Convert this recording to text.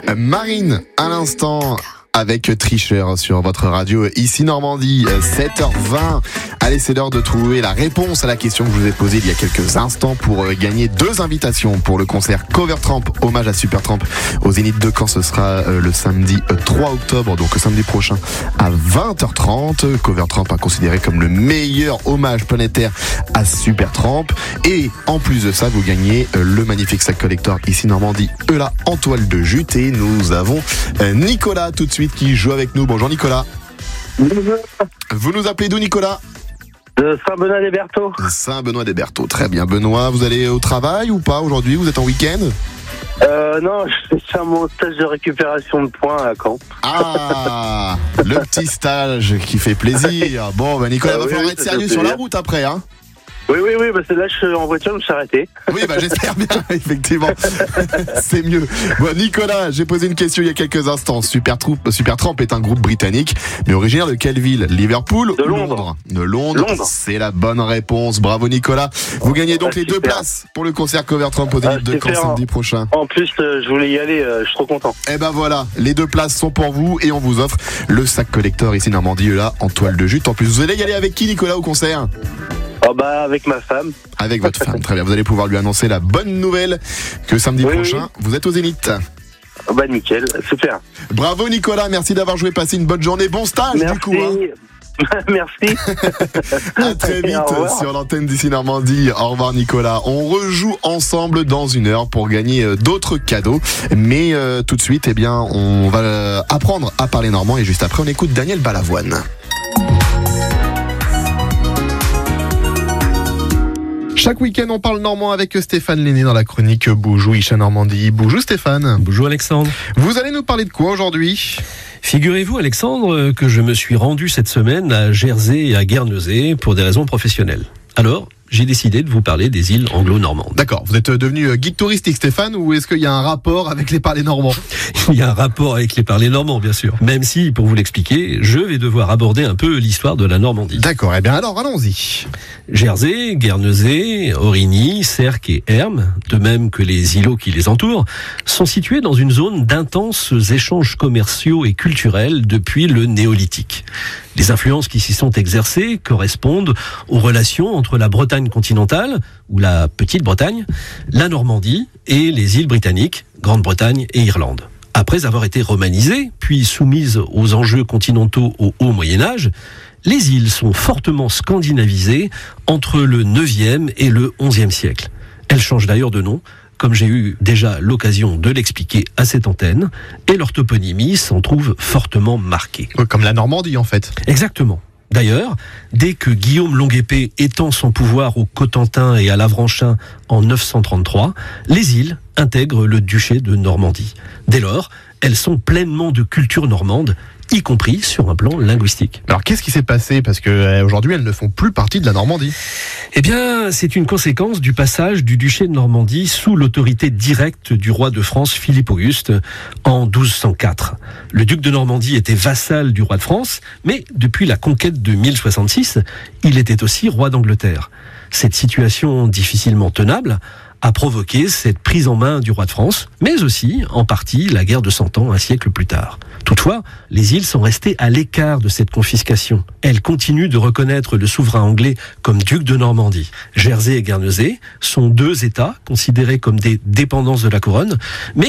Marine, à l'instant, avec Tricheur sur votre radio ici Normandie, 7h20. Allez, c'est l'heure de trouver la réponse à la question que je vous ai posée il y a quelques instants pour gagner 2 invitations pour le concert Covertramp, hommage à Supertramp au Zénith de Caen. Ce sera le samedi 3 octobre, donc le samedi prochain à 20h30. Covertramp est considéré comme le meilleur hommage planétaire à Supertramp. Et en plus de ça, vous gagnez le magnifique sac collector ici Normandie, là en toile de jute. Et nous avons Nicolas tout de suite qui joue avec nous. Bonjour Nicolas. Bonjour. Vous nous appelez d'où Nicolas ? De Saint-Benoît-des-Bertaux. Saint-Benoît-des-Bertaux, très bien. Benoît, vous allez au travail ou pas aujourd'hui ? Vous êtes en week-end ? Non, je fais mon stage de récupération de points à Caen. Ah, le petit stage qui fait plaisir. Bon, Nicolas, va falloir être sérieux sur la route après, hein ? Oui, c'est là, je suis en voiture, je me suis arrêté. Oui, j'espère bien, effectivement. C'est mieux. Bon, Nicolas, j'ai posé une question il y a quelques instants. Supertramp est un groupe britannique, mais originaire de quelle ville ? Liverpool de ou Londres. De Londres. C'est la bonne réponse. Bravo, Nicolas. Vous gagnez donc les 2 places pour le concert Covertramp au Zénith de Caen samedi prochain. En plus, je voulais y aller, je suis trop content. Et ben voilà, les 2 places sont pour vous et on vous offre le sac collector ici Normandie, là, en toile de jute. En plus, vous allez y aller avec qui, Nicolas, au concert ? Avec ma femme. Avec votre femme, très bien. Vous allez pouvoir lui annoncer la bonne nouvelle que samedi prochain, vous êtes au Zénith. Nickel, super. Bravo Nicolas, merci d'avoir joué, passé une bonne journée, bon stage. Merci. Du coup. Hein. Merci. À très vite sur l'antenne d'ici Normandie. Au revoir Nicolas. On rejoue ensemble dans 1 heure pour gagner d'autres cadeaux. Mais tout de suite, on va apprendre à parler normand et juste après, on écoute Daniel Balavoine. Chaque week-end, on parle normand avec Stéphane Lenné dans la chronique Boujou Isha Normandie. Bonjour Stéphane. Bonjour Alexandre. Vous allez nous parler de quoi aujourd'hui ? Figurez-vous Alexandre que je me suis rendu cette semaine à Jersey et à Guernesey pour des raisons professionnelles. Alors, j'ai décidé de vous parler des îles anglo-normandes. D'accord, vous êtes devenu guide touristique Stéphane, ou est-ce qu'il y a un rapport avec les parlers normands ? Il y a un rapport avec les parlers normands bien sûr. Même si, pour vous l'expliquer, je vais devoir aborder un peu l'histoire de la Normandie. D'accord, alors allons-y. Jersey, Guernesey, Aurigny, Sercq et Hermes, de même que les îlots qui les entourent, sont situés dans une zone d'intenses échanges commerciaux et culturels depuis le Néolithique. Les influences qui s'y sont exercées correspondent aux relations entre la Bretagne continentale, ou la Petite-Bretagne, la Normandie et les îles britanniques, Grande-Bretagne et Irlande. Après avoir été romanisées, puis soumises aux enjeux continentaux au Haut Moyen-Âge, les îles sont fortement scandinavisées entre le 9e et le 11e siècle. Elles changent d'ailleurs de nom, comme j'ai eu déjà l'occasion de l'expliquer à cette antenne, et leur toponymie s'en trouve fortement marquée. Comme la Normandie en fait. Exactement. D'ailleurs, dès que Guillaume Longuepée étend son pouvoir au Cotentin et à l'Avranchin en 933, les îles intègrent le duché de Normandie. Dès lors, elles sont pleinement de culture normande, y compris sur un plan linguistique. Alors qu'est-ce qui s'est passé ? Parce qu'aujourd'hui, elles ne font plus partie de la Normandie. Eh bien, c'est une conséquence du passage du duché de Normandie sous l'autorité directe du roi de France Philippe Auguste en 1204. Le duc de Normandie était vassal du roi de France, mais depuis la conquête de 1066, il était aussi roi d'Angleterre. Cette situation difficilement tenable a provoqué cette prise en main du roi de France, mais aussi, en partie, la guerre de 100 ans un siècle plus tard. Toutefois, les îles sont restées à l'écart de cette confiscation. Elles continuent de reconnaître le souverain anglais comme duc de Normandie. Jersey et Guernesey sont 2 États considérés comme des dépendances de la couronne, mais